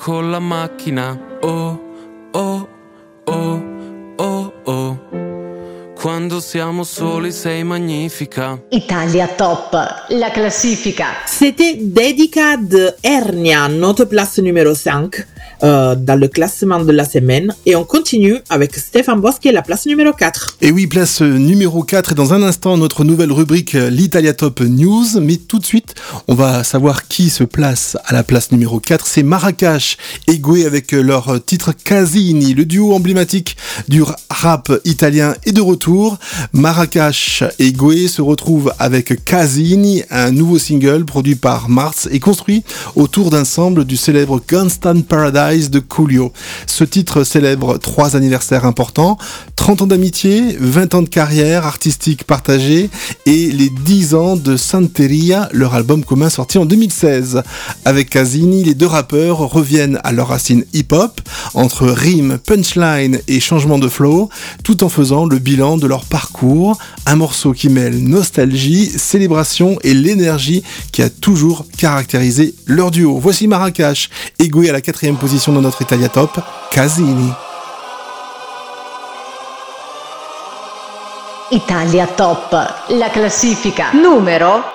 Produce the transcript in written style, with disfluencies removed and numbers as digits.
con la macchina. Oh, oh, oh, oh, oh. Quando siamo soli sei magnifica. Italia Top, la classifica. C'était Dedica de Hernia, notre place numéro 5 dans le classement de la semaine. Et on continue avec Stéphane Bosque, la place numéro 4. Et oui, place numéro 4. Et dans un instant, notre nouvelle rubrique, l'Italia Top News. Mais tout de suite, on va savoir qui se place à la place numéro 4. C'est Marrakech et Goué avec leur titre Casini. Le duo emblématique du rap italien est de retour. Marrakech et Goué se retrouvent avec Casini, un nouveau single produit par Mars et construit autour d'un sample du célèbre Gangsta Paradise de Coolio. Ce titre célèbre 3 anniversaires importants, 30 ans d'amitié, 20 ans de carrière artistique partagée et les 10 ans de Santeria, leur album commun sorti en 2016. Avec Casini, les deux rappeurs reviennent à leurs racines hip-hop, entre rimes, punchline et changement de flow, tout en faisant le bilan de leur parcours, un morceau qui mêle nostalgie, célébration et l'énergie qui a toujours caractérisé leur duo. Voici Marrakech et Goué à la 4e position dans notre Italia Top, Casini. Italia Top, la classifica numero